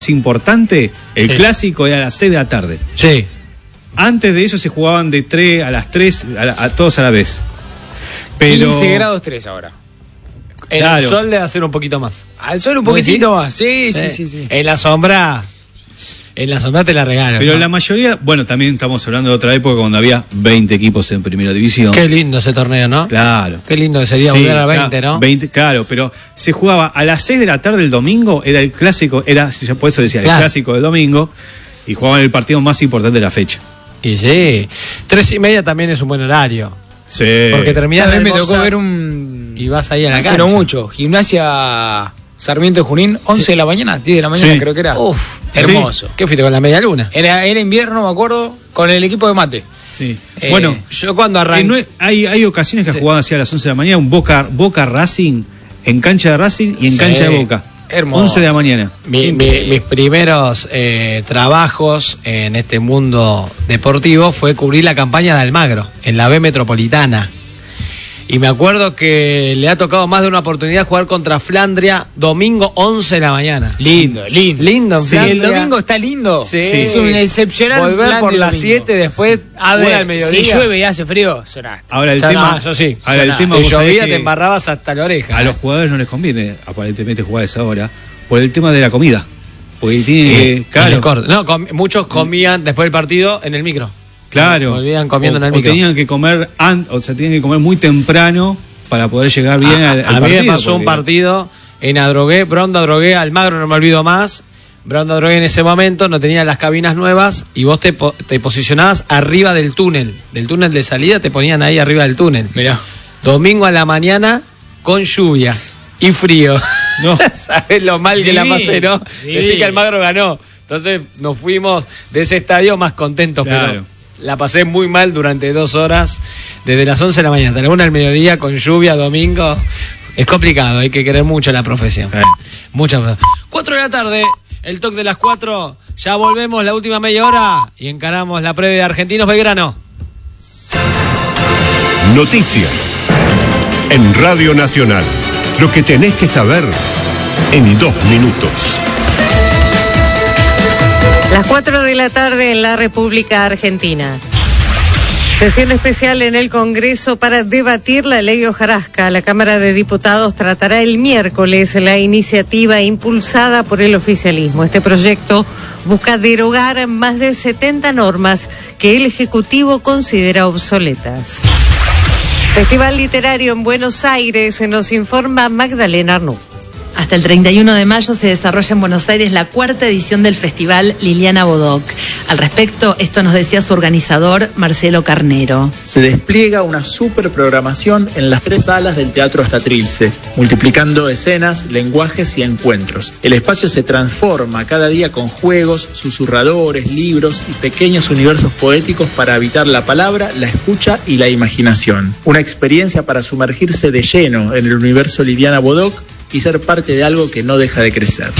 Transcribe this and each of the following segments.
importante, el clásico era a las 6 de la tarde. Sí. Antes de eso se jugaban de 3 a las 3, a todos a la vez. Pero 15 grados 3 ahora. El sol debe hacer un poquito más. Al sol un poquitito más. Sí. En la sombra te la regalo. Pero la mayoría, bueno, también estamos hablando de otra época cuando había 20 equipos en primera división. Qué lindo ese torneo, ¿no? Claro. Qué lindo que sería volver a 20, ¿no? 20, claro, pero se jugaba a las 6 de la tarde el domingo, era el clásico, por eso decía, el clásico del domingo, y jugaban el partido más importante de la fecha. Y sí, 3:30 también es un buen horario. Sí. Porque terminás de me almorzar tocó ver un... y vas ahí a la hace cancha. no mucho, Gimnasia Sarmiento de Junín, 11 de la mañana, 10 de la mañana creo que era. Uf, hermoso. ¿Qué fuiste con la media luna? Era invierno, me acuerdo, con el equipo de mate. Sí. Bueno, yo cuando arranqué... hay ocasiones que has jugado hacia las 11 de la mañana, un Boca Racing, en cancha de Racing y en cancha de Boca. Hermoso. 11 de la mañana. Mis primeros trabajos en este mundo deportivo fue cubrir la campaña de Almagro, en la B Metropolitana. Y me acuerdo que le ha tocado más de una oportunidad jugar contra Flandria, domingo 11 de la mañana. Lindo. Lindo en Flandria. El domingo está lindo. Sí. Es un excepcional Volver plan por de las domingo. 7, después A ver, al mediodía. si llueve y hace frío, sonaste. Ahora el Ya tema, no, eso sí. ahora el tema Si vos sabés llovía que te embarrabas hasta la oreja. a los jugadores no les conviene aparentemente jugar a esa hora por el tema de la comida. Porque tienen muchos comían después del partido en el micro. Claro. Volvían comiendo en el o micro. tenían que comer tenían que comer muy temprano para poder llegar bien al partido. A mí me pasó un partido en Adrogué, Brown de Adrogué, Almagro, no me olvido más. Brown de Adrogué en ese momento no tenía las cabinas nuevas y vos te posicionabas arriba del túnel de salida, te ponían ahí arriba del túnel. Mirá. Domingo a la mañana con lluvia y frío. No. ¿Sabés lo mal que la pasé, no? Decir que Almagro ganó. Entonces nos fuimos de ese estadio más contentos, pero la pasé muy mal durante 2 horas, desde las 11 de la mañana hasta la 1 del mediodía, con lluvia, domingo. Es complicado, hay que querer mucho la profesión. Muchas. 4 de la tarde, el toque de las 4, ya volvemos la última media hora y encaramos la previa de Argentinos Belgrano. Noticias en Radio Nacional. Lo que tenés que saber en 2 minutos. Las 4 de la tarde en la República Argentina. Sesión especial en el Congreso para debatir la ley hojarasca. La Cámara de Diputados tratará el miércoles la iniciativa impulsada por el oficialismo. Este proyecto busca derogar más de 70 normas que el Ejecutivo considera obsoletas. Festival Literario en Buenos Aires, nos informa Magdalena Arnú. Hasta el 31 de mayo se desarrolla en Buenos Aires la 4ª edición del festival Liliana Bodoc. Al respecto, esto nos decía su organizador, Marcelo Carnero. Se despliega una superprogramación en las 3 salas del Teatro Astatrilce, multiplicando escenas, lenguajes y encuentros. El espacio se transforma cada día con juegos, susurradores, libros y pequeños universos poéticos para habitar la palabra, la escucha y la imaginación. Una experiencia para sumergirse de lleno en el universo Liliana Bodoc y ser parte de algo que no deja de crecer.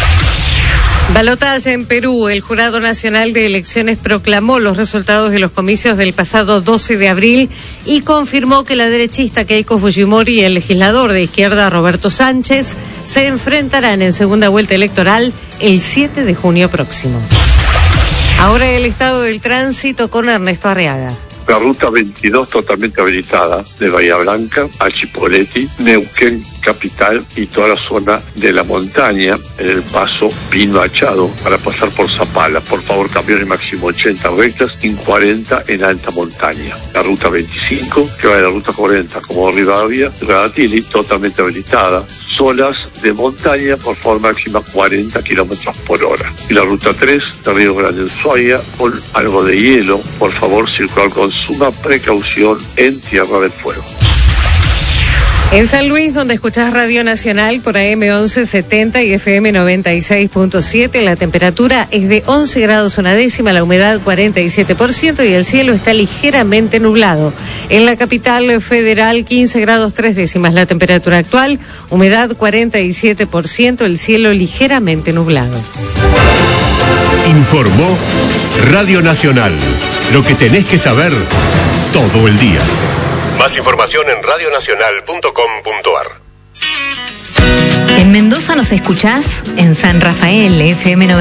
Balotaje en Perú. El Jurado Nacional de Elecciones proclamó los resultados de los comicios del pasado 12 de abril y confirmó que la derechista Keiko Fujimori y el legislador de izquierda Roberto Sánchez se enfrentarán en segunda vuelta electoral el 7 de junio próximo. Ahora el estado del tránsito con Ernesto Arriaga. La ruta 22 totalmente habilitada de Bahía Blanca a Chipoleti, Neuquén capital y toda la zona de la montaña en el paso Pino Achado para pasar por Zapala. Por favor, camiones máximo 80 rectas y 40 en alta montaña. La ruta 25 que va de la ruta 40 como Rivadavia, Radatili, totalmente habilitada. Zonas de montaña, por favor, máxima 40 kilómetros por hora. Y la ruta 3 de Río Grande Ushuaia con algo de hielo, por favor, circular con suma precaución en Tierra del Fuego. En San Luis, donde escuchás Radio Nacional por AM 1170 y FM 96.7, la temperatura es de 11 grados una décima, la humedad 47% y el cielo está ligeramente nublado. En la capital federal, 15 grados 3 décimas, la temperatura actual, humedad 47%, el cielo ligeramente nublado. Informó Radio Nacional. Lo que tenés que saber todo el día. Más información en radionacional.com.ar. En Mendoza nos escuchás en San Rafael, FM 90.